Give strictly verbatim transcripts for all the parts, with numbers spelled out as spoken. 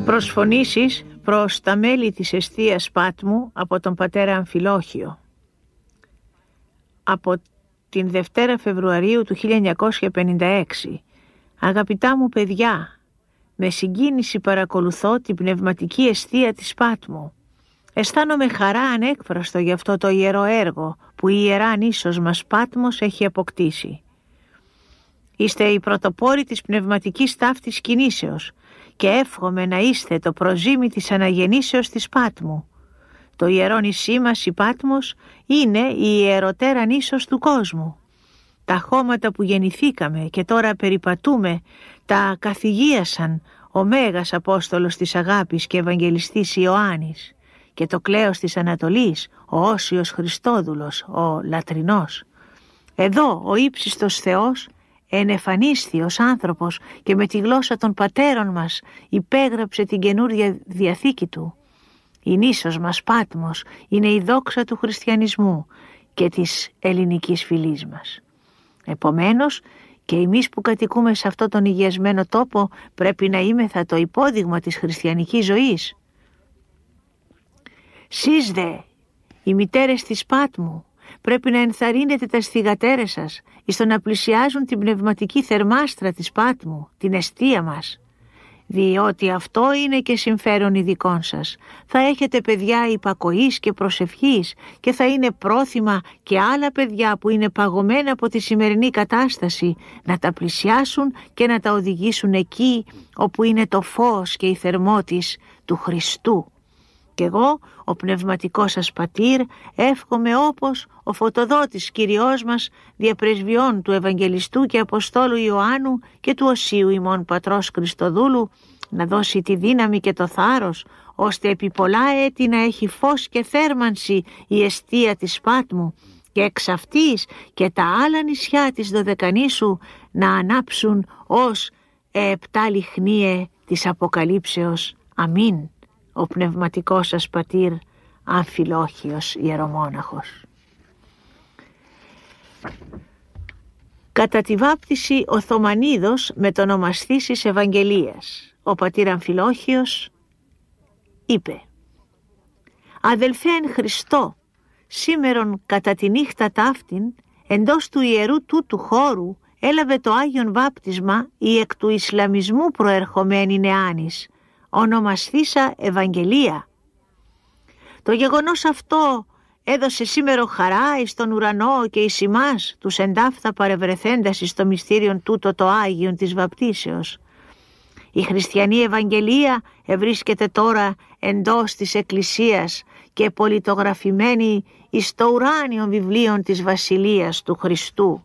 Προσφωνήσεις προς τα μέλη της εστίας Πάτμου από τον πατέρα Αμφιλόχιο. Από την Δευτέρα Φεβρουαρίου του χίλια εννιακόσια πενήντα έξι. Αγαπητά μου παιδιά, με συγκίνηση παρακολουθώ την πνευματική εστία της Πάτμου. Αισθάνομαι χαρά ανέκφραστο για αυτό το ιερό έργο που η Ιερά Νήσος μας Πάτμος έχει αποκτήσει. Είστε οι πρωτοπόροι της πνευματικής ταύτης κινήσεως και εύχομαι να είστε το προζύμι της αναγεννήσεως της Πάτμου. Το ιερό νησί μας η Πάτμος είναι η ιεροτέρα νήσος του κόσμου. Τα χώματα που γεννηθήκαμε και τώρα περιπατούμε τα καθηγίασαν ο Μέγας Απόστολος της Αγάπης και Ευαγγελιστής Ιωάννης και το κλέος της Ανατολής, ο Όσιος Χριστόδουλος, ο Λατρινός. Εδώ ο ύψιστος Θεός ενεφανίσθη ως άνθρωπος και με τη γλώσσα των πατέρων μας υπέγραψε την καινούρια διαθήκη του. Η νήσος μας Πάτμος είναι η δόξα του χριστιανισμού και της ελληνικής φυλής μας. Επομένως και εμείς που κατοικούμε σε αυτό τον υγιασμένο τόπο πρέπει να είμεθα το υπόδειγμα της χριστιανικής ζωής. Σεις δε, οι μητέρες της Πάτμου, πρέπει να ενθαρρύνετε τα θυγατέρες σας εις το να πλησιάζουν την πνευματική θερμάστρα της Πάτμου, την εστία μας. Διότι αυτό είναι και συμφέρον ειδικών σας. Θα έχετε παιδιά υπακοής και προσευχής και θα είναι πρόθυμα και άλλα παιδιά που είναι παγωμένα από τη σημερινή κατάσταση να τα πλησιάσουν και να τα οδηγήσουν εκεί όπου είναι το φως και η θερμότης του Χριστού. Κι εγώ, ο πνευματικός σας πατήρ, εύχομαι όπως ο φωτοδότης Κυριός μας διαπρεσβειών του Ευαγγελιστού και Αποστόλου Ιωάννου και του Οσίου ημών Πατρός Χριστοδούλου να δώσει τη δύναμη και το θάρρος ώστε επί πολλά έτη να έχει φως και θέρμανση η εστία της Πάτμου και εξ αυτής και τα άλλα νησιά της Δωδεκανήσου να ανάψουν ως επτά λιχνίε της Αποκαλύψεως. Αμήν. Ο πνευματικός σας πατήρ Αμφιλόχιος ιερομόναχος. Κατά τη βάπτιση ο Θωμανίδος μετονομαστήσης Ευαγγελίας, ο πατήρ Αμφιλόχιος είπε: «Αδελφέ εν Χριστώ, σήμερον κατά τη νύχτα ταύτην εντός του ιερού τούτου χώρου έλαβε το Άγιον Βάπτισμα η εκ του Ισλαμισμού προερχομένη νεάνης, ονομαστήσα Ευαγγελία. Το γεγονός αυτό έδωσε σήμερο χαρά εις τον ουρανό και εις ημάς τους εντάφθα παρευρεθέντας εις το μυστήριον τούτο το Άγιον της Βαπτίσεως. Η χριστιανή Ευαγγελία ευρίσκεται τώρα εντός της Εκκλησίας και πολιτογραφημένη εις το ουράνιο βιβλίο της Βασιλείας του Χριστού.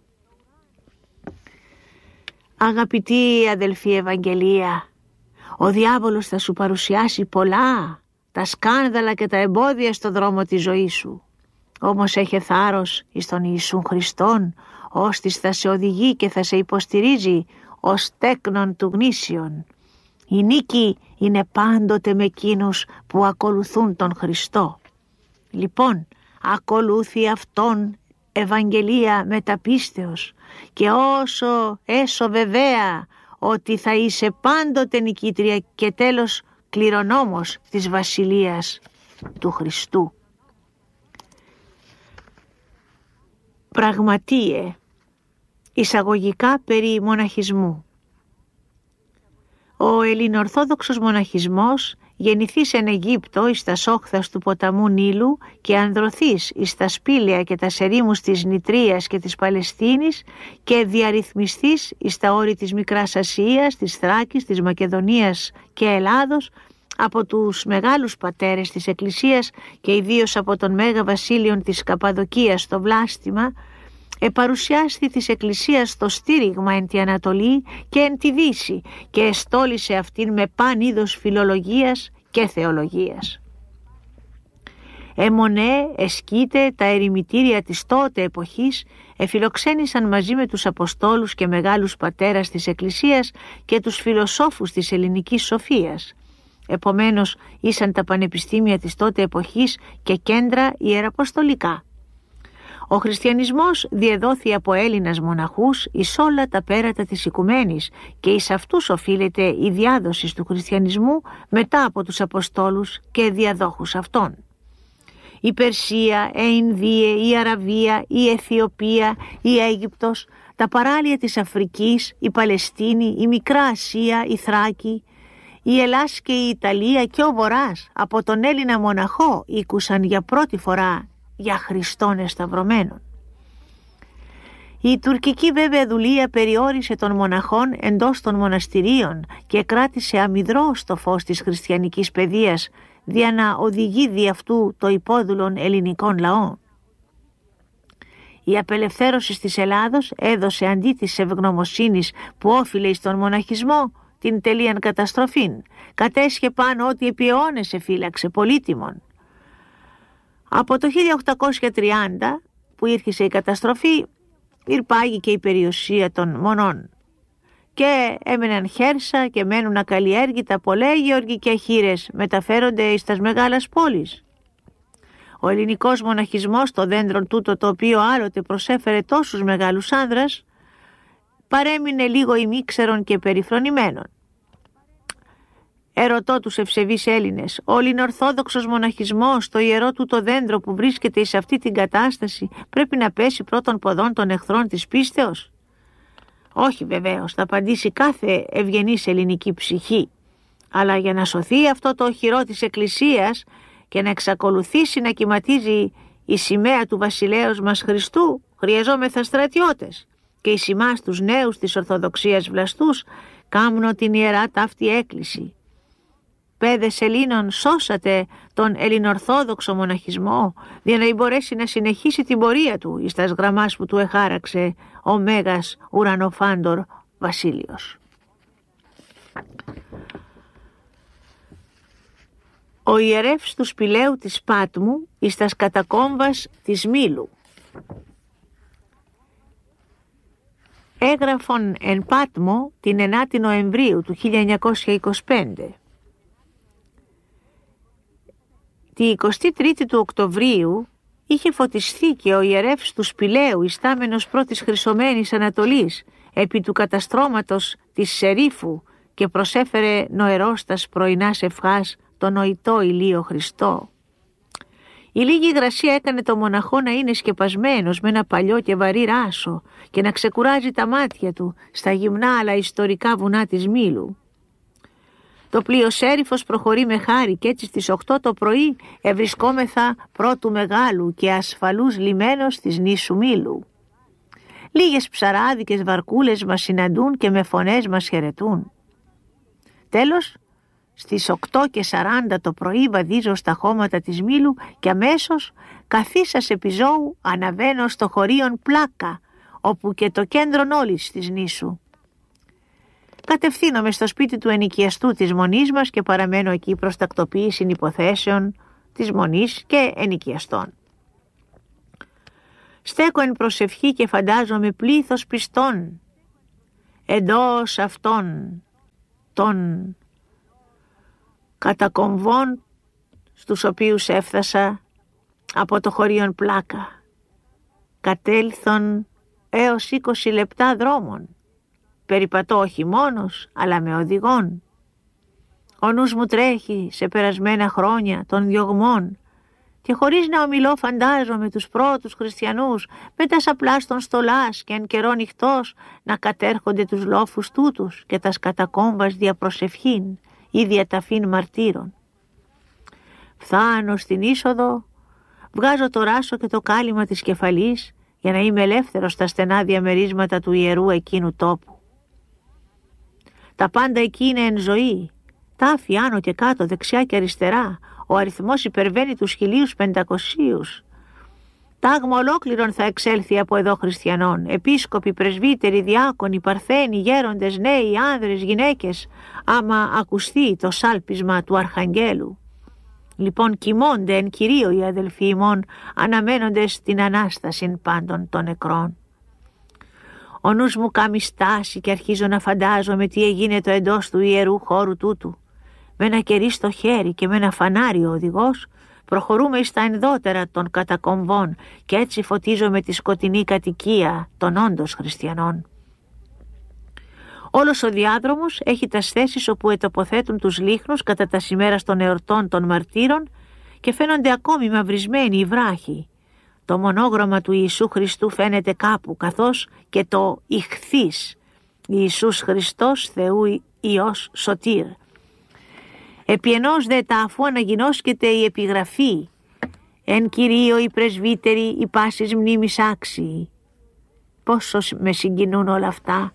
Αγαπητή αδελφή Ευαγγελία, ο διάβολος θα σου παρουσιάσει πολλά, τα σκάνδαλα και τα εμπόδια στο δρόμο της ζωής σου. Όμως έχε θάρρος εις τον Ιησούν Χριστόν, ώστις θα σε οδηγεί και θα σε υποστηρίζει ως τέκνον του γνήσιον. Η νίκη είναι πάντοτε με εκείνους που ακολουθούν τον Χριστό. Λοιπόν, ακολούθει Αυτόν Ευαγγελία μεταπίστεως και όσο έσω βεβαία ότι θα είσαι πάντοτε νικήτρια και τέλος κληρονόμος της Βασιλείας του Χριστού. Πραγματείε, εισαγωγικά περί μοναχισμού. Ο ελληνοορθόδοξος μοναχισμός γεννηθείς εν Αιγύπτο εις τα όχθας του ποταμού Νείλου και ανδρωθείς εις τα σπήλαια και τα ερήμους της Νητρίας και της Παλαιστίνης και διαρρυθμιστείς εις τα όρη της Μικράς Ασίας, της Θράκης, της Μακεδονίας και Ελλάδος από τους μεγάλους πατέρες της Εκκλησίας και ιδίως από τον Μέγα Βασίλειον της Καπαδοκίας στο Βλάστημα, επαρουσιάστη της Εκκλησίας το στήριγμα εν τη Ανατολή και εν τη Δύση και εστόλησε αυτήν με παν είδος φιλολογίας και θεολογίας. Εμονέ, εσκείτε, τα ερημητήρια της τότε εποχής εφιλοξένησαν μαζί με τους Αποστόλους και μεγάλους πατέρας της Εκκλησίας και τους φιλοσόφους της ελληνικής σοφίας. Επομένως ήσαν τα πανεπιστήμια της τότε εποχής και κέντρα ιεραποστολικά. Ο χριστιανισμός διεδόθη από Έλληνας μοναχούς εις όλα τα πέρατα της οικουμένης και εις αυτούς οφείλεται η διάδοση του χριστιανισμού μετά από τους Αποστόλους και διαδόχους αυτών. Η Περσία, η Ινδία, η Αραβία, η Αιθιοπία, η Αίγυπτος, τα παράλια της Αφρικής, η Παλαιστίνη, η Μικρά Ασία, η Θράκη, η Ελλάς και η Ιταλία και ο Βορράς από τον Έλληνα μοναχό ήκουσαν για πρώτη φορά για Χριστόν εσταυρωμένον. Η τουρκική βέβαια δουλεία περιόρισε των μοναχών εντός των μοναστηρίων και κράτησε αμυδρό στο φως της χριστιανικής παιδείας δια να οδηγεί δι' αυτού το υπόδουλον ελληνικών λαών. Η απελευθέρωση της Ελλάδος έδωσε αντί της ευγνωμοσύνης που όφιλε εις τον μοναχισμό την τελείαν καταστροφήν. Κατέσχε πάνω ότι επί αιώνες εφύλαξε πολύτιμον. Από το χίλια οκτακόσια τριάντα που ήρχισε η καταστροφή ηρπάγει και η περιουσία των μονών και έμεναν χέρσα και μένουν ακαλλιέργητα πολλέ γεωργικές χήρες μεταφέρονται εις τας μεγάλας πόλεις. Ο ελληνικός μοναχισμός, το δέντρο τούτο το οποίο άλλοτε προσέφερε τόσους μεγάλους άνδρας, παρέμεινε λίγο ημίξερον και περιφρονημένον. Ερωτώ τους ευσεβείς Έλληνες, ο ελληνορθόδοξος μοναχισμός, το ιερό του το δέντρο που βρίσκεται σε αυτή την κατάσταση, πρέπει να πέσει πρώτων ποδών των εχθρών της πίστεως? Όχι βεβαίως, θα απαντήσει κάθε ευγενής ελληνική ψυχή. Αλλά για να σωθεί αυτό το οχυρό της Εκκλησίας και να εξακολουθήσει να κυματίζει η σημαία του βασιλέως μας Χριστού, χρειαζόμεθα στρατιώτες. Και εις ημάς τους νέους της Ορθοδοξίας βλαστούς κάμνω την ιερά ταύτη έκκληση. Παιδες Ελλήνων, σώσατε τον ελληνορθόδοξο μοναχισμό για να μπορέσει να συνεχίσει την πορεία του εις τας γραμμάς που του εχάραξε ο Μέγας Ουρανοφάντορ Βασίλειος. Ο ιερεύς του σπηλαίου της Πάτμου εις τας κατακόμβας της Μήλου. Έγραφον εν Πάτμο την ενάτη Νοεμβρίου του χίλια εννιακόσια είκοσι πέντε. Τη εικοστή τρίτη του Οκτωβρίου είχε φωτιστεί και ο ιερεύς του σπηλαίου ιστάμενος πρώτης Χρυσομένης Ανατολής επί του καταστρώματος της Σερίφου και προσέφερε νοερόστας πρωινάς ευχάς τον νοητό ηλίο Χριστό. Η λίγη υγρασία έκανε το μοναχό να είναι σκεπασμένος με ένα παλιό και βαρύ ράσο και να ξεκουράζει τα μάτια του στα γυμνά αλλά ιστορικά βουνά της Μήλου. Το πλοίο Σέριφος προχωρεί με χάρη και έτσι στις οκτώ το πρωί ευρισκόμεθα πρώτου μεγάλου και ασφαλούς λιμένος της νήσου Μήλου. Λίγες ψαράδικες βαρκούλες μας συναντούν και με φωνές μας χαιρετούν. Τέλος, στις οκτώ και σαράντα το πρωί βαδίζω στα χώματα της Μήλου και αμέσως καθίσας επί ζώου αναβαίνω στο χωρίον Πλάκα, όπου και το κέντρον όλης της νήσου. Κατευθύνομαι στο σπίτι του ενοικιαστού της μονής μας και παραμένω εκεί προς τακτοποίηση υποθέσεων της μονής και ενοικιαστών. Στέκω εν προσευχή και φαντάζομαι πλήθος πιστών εντός αυτών των κατακομβών στους οποίους έφτασα από το χωρίον Πλάκα. Κατέλθον έως είκοσι λεπτά δρόμων. Περιπατώ όχι μόνος, αλλά με οδηγόν. Ο νους μου τρέχει σε περασμένα χρόνια των διωγμών και χωρίς να ομιλώ φαντάζομαι τους πρώτους χριστιανούς με τα σαπλάς των στολάς και εν καιρό νυχτός να κατέρχονται τους λόφους τούτους και τας κατακόμβας διαπροσευχήν ή διαταφήν μαρτύρων. Φθάνω στην είσοδο, βγάζω το ράσο και το κάλυμα της κεφαλής για να είμαι ελεύθερος στα στενά διαμερίσματα του ιερού εκείνου τόπου. Τα πάντα εκεί είναι εν ζωή, τάφη άνω και κάτω, δεξιά και αριστερά, ο αριθμός υπερβαίνει τους χιλίους πεντακοσίους. Τάγμα ολόκληρον θα εξέλθει από εδώ χριστιανών, επίσκοποι, πρεσβύτεροι, διάκονοι, παρθένοι, γέροντες, νέοι, άνδρες, γυναίκες, άμα ακουστεί το σάλπισμα του Αρχαγγέλου. Λοιπόν κοιμώνται εν κυρίω οι αδελφοί ημών, αναμένοντες την Ανάσταση πάντων των νεκρών. Ο νους μου κάμει στάση και αρχίζω να φαντάζομαι τι εγίνετο εντός του ιερού χώρου τούτου. Με ένα κερί στο χέρι και με ένα φανάρι ο οδηγός προχωρούμε εις τα ενδότερα των κατακομβών και έτσι φωτίζομαι τη σκοτεινή κατοικία των όντως χριστιανών. Όλος ο διάδρομος έχει τας θέσεις όπου ετοποθέτουν τους λίχνους κατά τα ημέρας των εορτών των μαρτύρων και φαίνονται ακόμη μαυρισμένοι οι βράχοι. Το μονόγραμμα του Ιησού Χριστού φαίνεται κάπου, καθώς και το ηχθείς, Ιησούς Χριστός Θεού Υιός Σωτήρ. Επί ενός δε τα αφού αναγινώσκεται η επιγραφή, εν Κυρίω οι πρεσβύτεροι οι πάσης μνήμης άξιοι. Πόσο με συγκινούν όλα αυτά.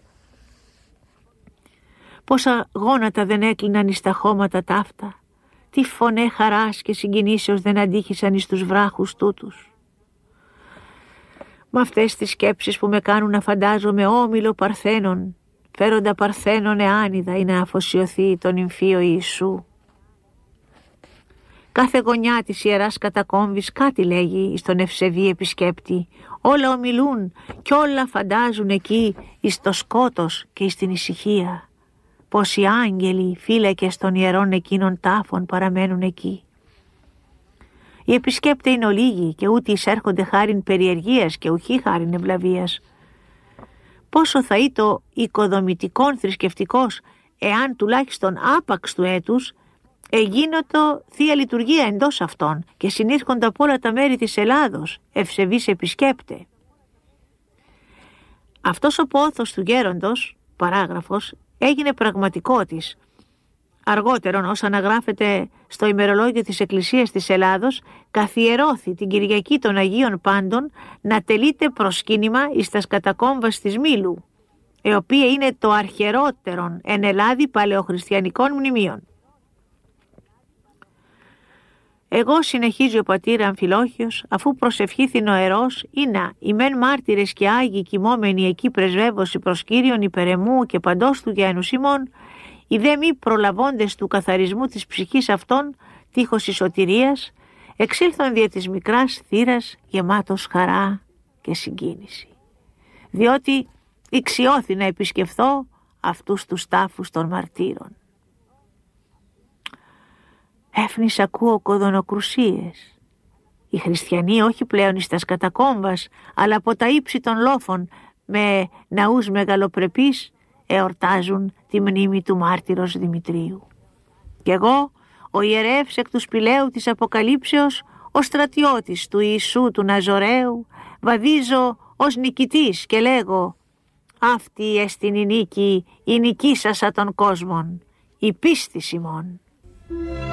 Πόσα γόνατα δεν έκλειναν εις τα χώματα ταύτα, τι φωνέ χαράς και συγκινήσεως δεν αντίχησαν εις τους βράχους τούτους. Μ' αυτές τις σκέψεις που με κάνουν να φαντάζομαι όμιλο παρθένων, φέροντα παρθένων εάνιδα ή να αφοσιωθεί τον νυμφίο Ιησού. Κάθε γωνιά της Ιεράς Κατακόμβης κάτι λέγει εις τον ευσεβή επισκέπτη. Όλα ομιλούν κι όλα φαντάζουν εκεί εις το σκότος και εις την ησυχία. Πως οι άγγελοι φύλακες των ιερών εκείνων τάφων παραμένουν εκεί. Οι επισκέπτε είναι ολίγοι και ούτε εισέρχονται χάριν περιεργίας και ουχή χάριν ευλαβίας. Πόσο θα είτο οικοδομητικόν θρησκευτικός εάν τουλάχιστον άπαξ του έτους εγίνοτο θεία λειτουργία εντός αυτών και συνήρχονται από όλα τα μέρη της Ελλάδος ευσεβείς επισκέπτε. Αυτός ο πόθος του γέροντος, παράγραφος, έγινε πραγματικότης. Αργότερον, ως αναγράφεται στο ημερολόγιο της Εκκλησίας της Ελλάδος, καθιερώθη την Κυριακή των Αγίων Πάντων να τελείται προσκύνημα εις τας κατακόμβας της Μήλου, η οποία είναι το αρχαιρότερον εν Ελλάδη παλαιοχριστιανικών μνημείων. Εγώ, συνεχίζει ο πατήρ Αμφιλόχιος, αφού προσευχήθη νοερός, είναι οι μεν μάρτυρες και άγιοι κοιμόμενοι εκεί πρεσβεύωση προς Κύριον υπερεμού και παντός του γένους ημών, οι δε μη προλαβώντες του καθαρισμού της ψυχής αυτών, τείχος η σωτηρίας, εξήλθον δια της μικράς θύρας γεμάτος χαρά και συγκίνηση. Διότι ηξιώθη να επισκεφθώ αυτούς τους τάφους των μαρτύρων. Έφνης ακούω κοδωνοκρουσίες. Οι χριστιανοί όχι πλέον εις τας κατακόμβας, αλλά από τα ύψη των λόφων με ναούς μεγαλοπρεπείς εορτάζουν τη μνήμη του μάρτυρος Δημητρίου. Κι εγώ, ο ιερεύς εκ του σπηλαίου της Αποκαλύψεως, ο στρατιώτης του Ιησού του Ναζωραίου, βαδίζω ως νικητής και λέγω «Αυτή εστιν η νίκη, η νικήσασα των κόσμων, η πίστη ημών».